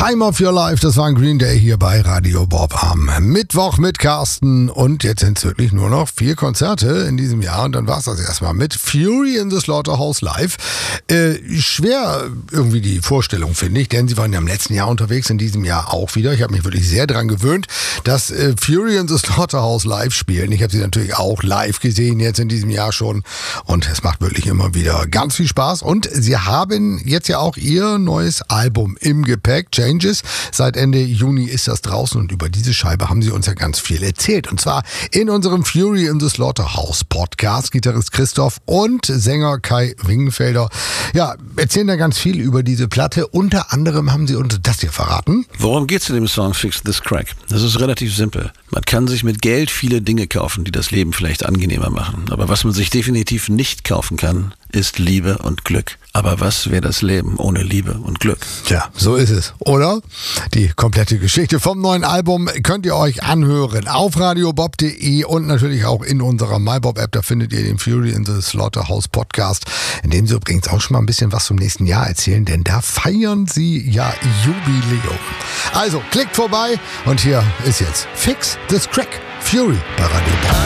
Time of Your Life, das war ein Green Day hier bei Radio Bob am Mittwoch mit Carsten. Und jetzt sind es wirklich nur noch 4 Konzerte in diesem Jahr. Und dann war es das erstmal mit Fury in the Slaughterhouse Live. Schwer irgendwie die Vorstellung, finde ich, denn sie waren ja im letzten Jahr unterwegs, in diesem Jahr auch wieder. Ich habe mich wirklich sehr daran gewöhnt, dass Fury in the Slaughterhouse Live spielen. Ich habe sie natürlich auch live gesehen, jetzt in diesem Jahr schon. Und es macht wirklich immer wieder ganz viel Spaß. Und sie haben jetzt ja auch ihr neues Album im Gepäck, Changes. Seit Ende Juni ist das draußen und über diese Scheibe haben sie uns ja ganz viel erzählt. Und zwar in unserem Fury in the Slaughterhouse Podcast. Gitarrist Christoph und Sänger Kai Wingenfelder, ja, erzählen da ganz viel über diese Platte. Unter anderem haben sie uns das hier verraten. Worum geht's in dem Song Fix This Crack? Das ist relativ simpel. Man kann sich mit Geld viele Dinge kaufen, die das Leben vielleicht angenehmer machen. Aber was man sich definitiv nicht kaufen kann, ist Liebe und Glück. Aber was wäre das Leben ohne Liebe und Glück? Tja, so ist es, oder? Die komplette Geschichte vom neuen Album könnt ihr euch anhören auf radiobob.de und natürlich auch in unserer MyBob-App. Da findet ihr den Fury in the Slaughterhouse Podcast, in dem sie übrigens auch schon mal ein bisschen was zum nächsten Jahr erzählen, denn da feiern sie ja Jubiläum. Also, klickt vorbei und hier ist jetzt Fix This Crack, Fury bei Radio Bob.